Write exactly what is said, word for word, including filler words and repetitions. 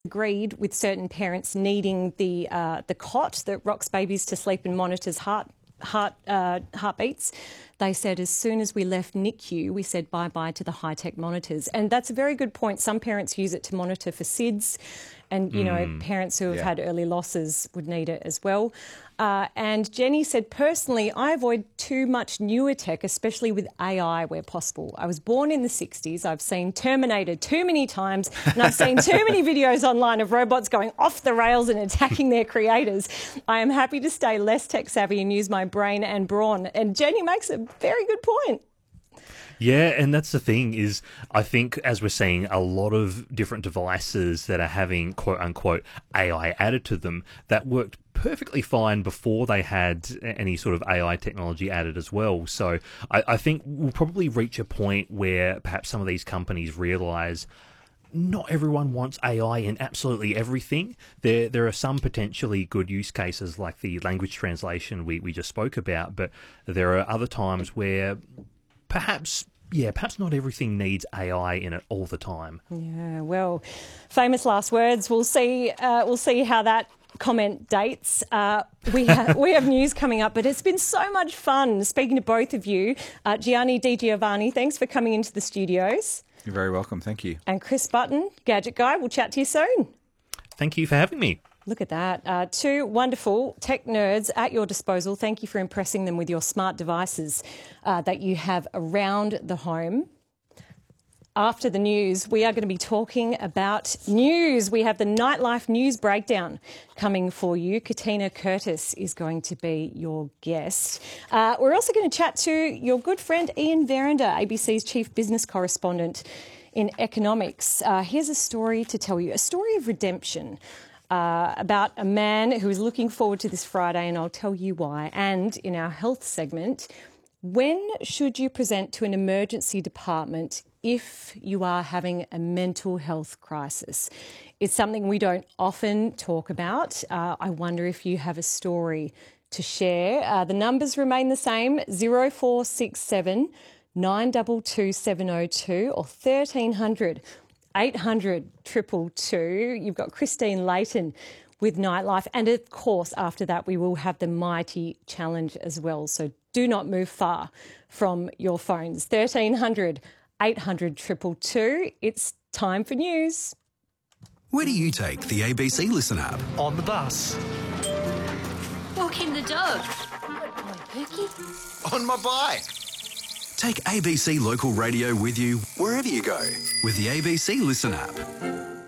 agreed with certain parents needing the uh, the cot that rocks babies to sleep and monitors heart heart uh, heartbeats. They said as soon as we left N I C U, we said bye-bye to the high-tech monitors. And that's a very good point. Some parents use it to monitor for S I D S, and, you mm. know, parents who have yeah. had early losses would need it as well. Uh, and Jenny said, personally, I avoid too much newer tech, especially with A I where possible. I was born in the sixties. I've seen Terminator too many times, and I've seen too many videos online of robots going off the rails and attacking their creators. I am happy to stay less tech savvy and use my brain and brawn. And Jenny makes a very good point. Yeah, and that's the thing is, I think as we're seeing a lot of different devices that are having quote-unquote A I added to them that worked perfectly fine before they had any sort of A I technology added as well. So I, I think we'll probably reach a point where perhaps some of these companies realise not everyone wants A I in absolutely everything. There there are some potentially good use cases like the language translation we, we just spoke about, but there are other times where perhaps, yeah, perhaps not everything needs A I in it all the time. Yeah, well, famous last words. We'll see. Uh, we'll see how that comment dates. Uh, we have we have news coming up, but it's been so much fun speaking to both of you. Uh, Gianni Di Giovanni, thanks for coming into the studios. You're very welcome. Thank you. And Chris Button, Gadget Guy. We'll chat to you soon. Thank you for having me. Look at that. Uh, two wonderful tech nerds at your disposal. Thank you for impressing them with your smart devices uh, that you have around the home. After the news, we are going to be talking about news. We have the Nightlife News Breakdown coming for you. Katina Curtis is going to be your guest. Uh, we're also going to chat to your good friend Ian Verrinder, A B C's Chief Business Correspondent in Economics. Uh, here's a story to tell you, a story of redemption. Uh, about a man who is looking forward to this Friday, and I'll tell you why. And in our health segment, when should you present to an emergency department if you are having a mental health crisis? It's something we don't often talk about. Uh, I wonder if you have a story to share. Uh, the numbers remain the same, zero four six seven nine two two seven zero two or thirteen hundred eight hundred two two two. You've got Christine Layton with Nightlife. And of course, after that, we will have the Mighty Challenge as well. So do not move far from your phones. thirteen hundred eight hundred two two two. It's time for news. Where do you take the A B C Listen app? On the bus. Walking the dog. Good boy, Pookie. On my bike. Take A B C Local Radio with you wherever you go with the A B C Listen app.